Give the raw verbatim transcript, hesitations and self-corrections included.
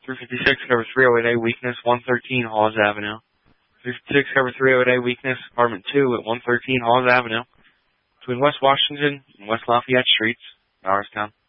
three fifty-six, cover three oh eight A, weakness, one thirteen Hawes Avenue. three fifty-six, cover three oh eight A, weakness, apartment two at one thirteen Hawes Avenue. Between West Washington and West Lafayette Streets, Norristown.